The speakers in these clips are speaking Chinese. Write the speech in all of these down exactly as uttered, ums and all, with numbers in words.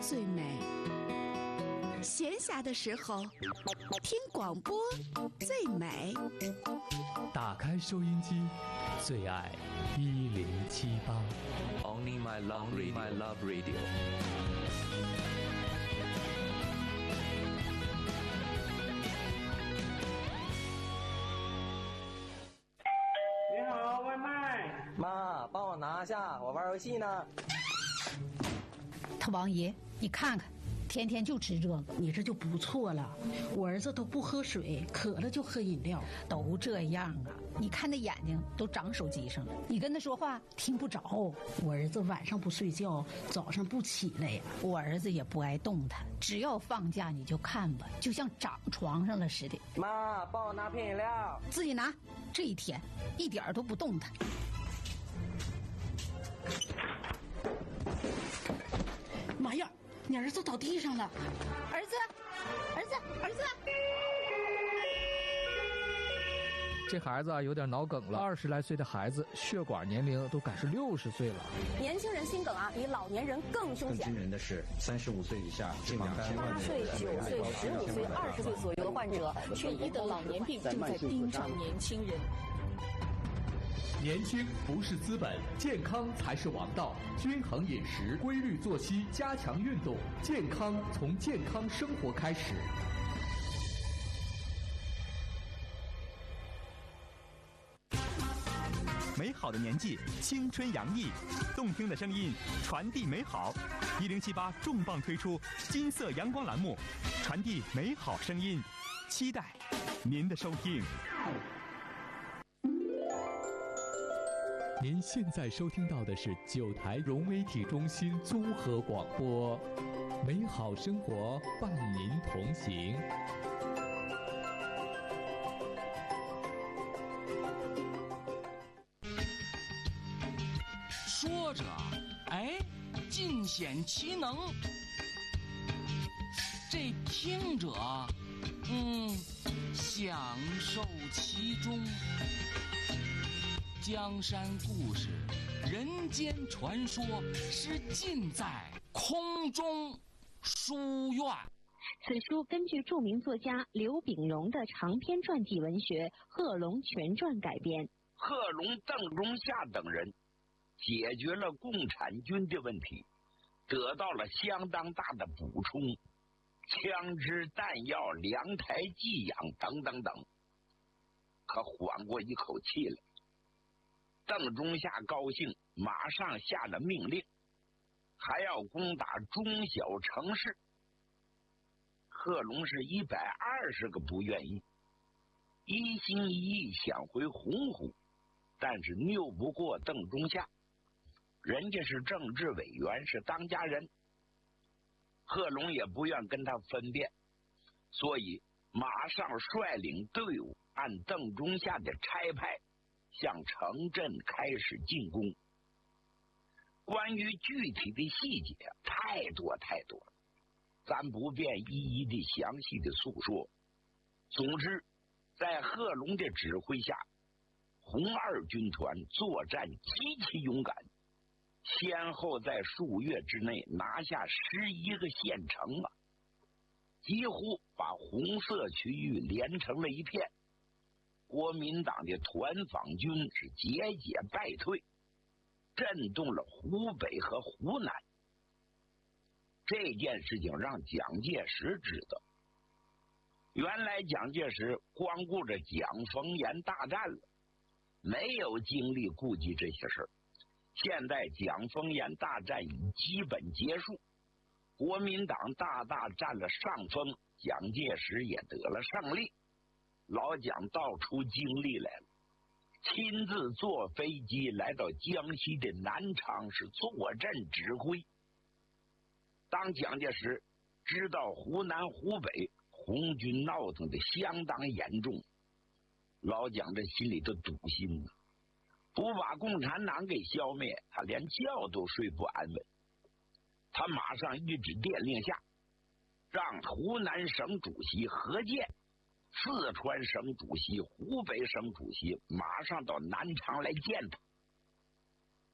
最美。闲暇的时候，听广播最美。 打开收音机，最爱一零七八。 Only my love radio. My love radio. 你好，外卖。 妈，帮我拿下，我玩游戏呢。 他王爷，你看看，天天就吃这个， 你这就不错了。我儿子都不喝水，渴了就喝饮料， 都这样啊。你看那眼睛都长手机上了，你跟他说话听不着。 我儿子晚上不睡觉，早上不起来呀。 我儿子也不爱动弹，只要放假你就看吧，就像长床上了似的。 妈，帮我拿瓶饮料。 自己拿。这一天一点都不动弹。 妈呀，你儿子倒地上了！ 儿子，儿子，儿子！ 这孩子啊有点脑梗了，二十来岁的孩子，血管年龄都赶是六十岁了。 年轻人心梗啊，比老年人更凶险。 更惊人的是，三十五岁以下这两千万八岁、九岁、十五岁、二十岁左右的患者， 缺一的老年病正在盯上年轻人。 年轻不是资本，健康才是王道。均衡饮食，规律作息，加强运动，健康从健康生活开始。 美好的年纪，青春洋溢，动听的声音传递美好。一零七八重磅推出金色阳光栏目，传递美好声音，期待您的收听。 您现在收听到的是九台融媒体中心综合广播，美好生活伴您同行。 说着，哎，尽显其能；这听者，嗯，享受其中。江山故事，人间传说，是尽在空中书院。 此书根据著名作家刘秉荣的长篇传记文学《贺龙全传》改编。 贺龙、邓中夏等人解决了共产军的问题，得到了相当大的补充，枪支、弹药、粮台、寄养等等等，可缓过一口气来。邓中夏高兴，马上下了命令，还要攻打中小城市。贺龙是一百二十个不愿意，一心一意想回洪湖，但是拗不过邓中夏，人家是政治委员，是当家人，贺龙也不愿跟他分辨，所以马上率领队伍，按邓中夏的差派向城镇开始进攻。关于具体的细节太多太多了，咱不便一一的详细的诉说。总之，在贺龙的指挥下，红二军团作战极其勇敢，先后在数月之内拿下十一个县城啊，几乎把红色区域连成了一片。国民党的团坊军是节节败退，震动了湖北和湖南。这件事情让蒋介石知道，原来蒋介石光顾着蒋冯阎大战了，没有精力顾及这些事儿。现在蒋冯阎大战已基本结束，国民党大大占了上风，蒋介石也得了胜利。老蒋道出精力来了，亲自坐飞机来到江西的南昌，是坐镇指挥。当蒋介石知道湖南湖北红军闹腾的相当严重，老蒋这心里的堵心呢，不把共产党给消灭，他连觉都睡不安稳。他马上一纸电令下，让湖南省主席何键、四川省主席、湖北省主席马上到南昌来见他。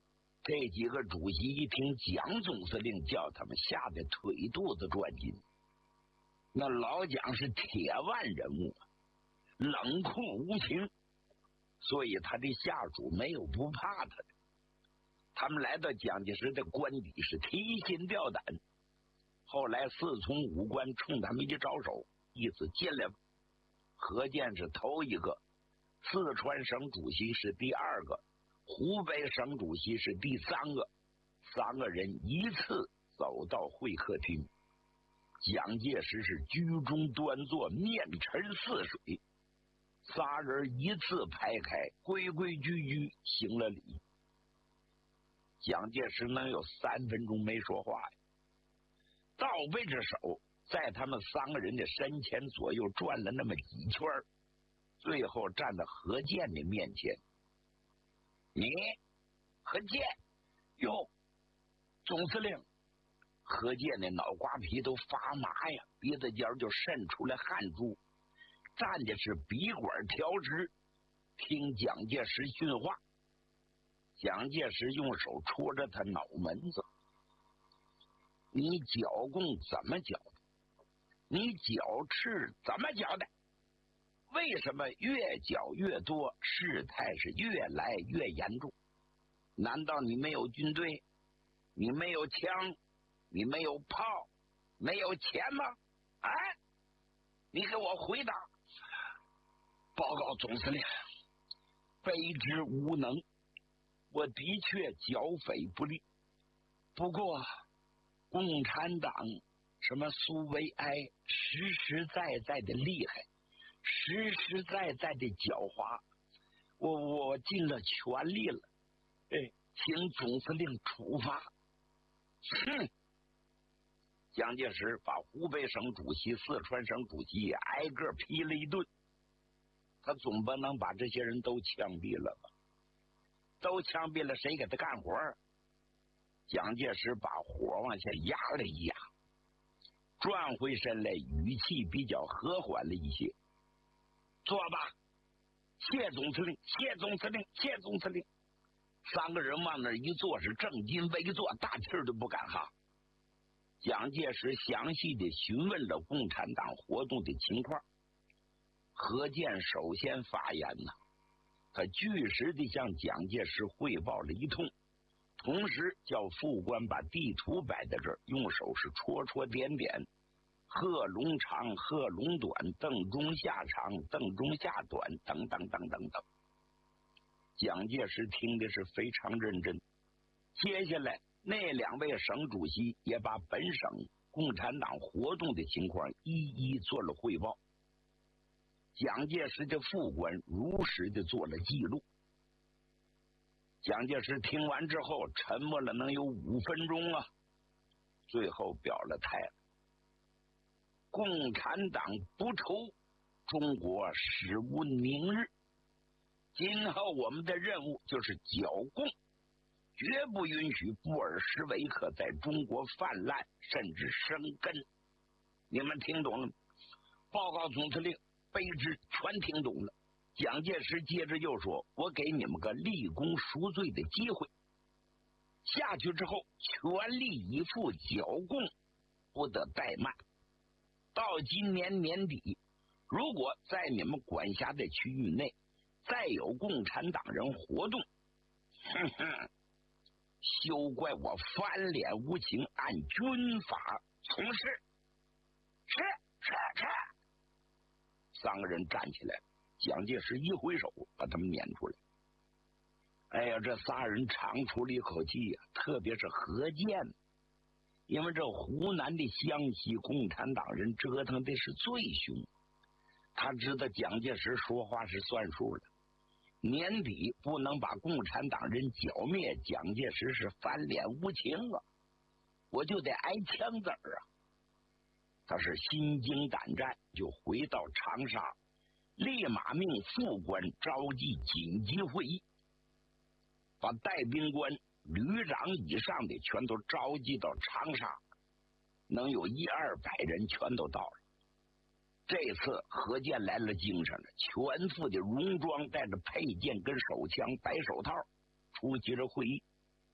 这几个主席一听蒋总司令叫他们，吓得腿肚子转筋。那老蒋是铁腕人物，冷酷无情，所以他的下属没有不怕他的。他们来到蒋介石的官邸是提心吊胆。后来四从武官冲他们一招手，意思进来吧。何键是头一个，四川省主席是第二个，湖北省主席是第三个，三个人一次走到会客厅。蒋介石是居中端坐，面沉似水，仨人一字排开，规规矩矩行了礼。蒋介石能有三分钟没说话呀，倒背着手在他们三个人的身前左右转了那么几圈，最后站在何键的面前。你何键？哟，总司令。何键的脑瓜皮都发麻呀，鼻子尖就渗出来汗珠，站的是鼻管调直，听蒋介石训话。蒋介石用手戳着他脑门子：“你剿共怎么剿的？你剿赤怎么剿的？为什么越剿越多，事态是越来越严重？难道你没有军队？你没有枪？你没有炮？没有钱吗？哎，你给我回答！”报告总司令，卑职无能，我的确剿匪不力。不过，共产党什么苏维埃实实在在的厉害，实实在在的狡猾，我我尽了全力了。哎，请总司令处罚。哼！蒋介石把湖北省主席、四川省主席也挨个批了一顿。他总不能把这些人都枪毙了吧？都枪毙了，谁给他干活？蒋介石把火往下压了一压，转回身来，语气比较和缓了一些。坐吧，谢总司令，谢总司令，谢总司令。三个人往那一坐，是正襟危坐，大气儿都不敢哈。蒋介石详细的询问了共产党活动的情况。何键首先发言呢，他据实的向蒋介石汇报了一通，同时叫副官把地图摆在这儿，用手是戳戳点点，贺龙长、贺龙短，邓中夏长、邓中夏短，等等等等等。蒋介石听的是非常认真。接下来那两位省主席也把本省共产党活动的情况一一做了汇报。蒋介石的副官如实的做了记录。蒋介石听完之后沉默了能有五分钟啊，最后表了态了：共产党不愁中国史无宁日，今后我们的任务就是剿共，绝不允许布尔什维克在中国泛滥甚至生根。你们听懂了吗？报告总司令，卑职全听懂了。蒋介石接着又说：我给你们个立功赎罪的机会，下去之后全力以赴剿共，不得怠慢。到今年年底，如果在你们管辖的区域内再有共产党人活动，哼哼，休怪我翻脸无情，按军法从事。是是是。三个人站起来，蒋介石一挥手把他们撵出来。哎呀，这仨人长出了一口气呀、啊，特别是何键，因为这湖南的湘西共产党人折腾的是最凶，他知道蒋介石说话是算数的，年底不能把共产党人剿灭，蒋介石是翻脸无情啊，我就得挨枪子儿啊。他是心惊胆战，就回到长沙，立马命副官召集紧急会议，把带兵官、旅长以上的全都召集到长沙，能有一二百人全都到了。这次何键来了精神了，全副的戎装，带着佩剑跟手枪、白手套，出席了会议。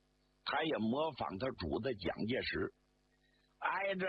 他也模仿他主子蒋介石，挨着